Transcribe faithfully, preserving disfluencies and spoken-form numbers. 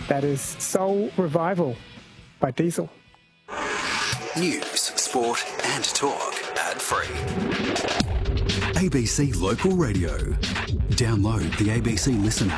That is Soul Revival by Diesel. News, sport and talk ad-free. A B C Local Radio. Download the A B C Listen app.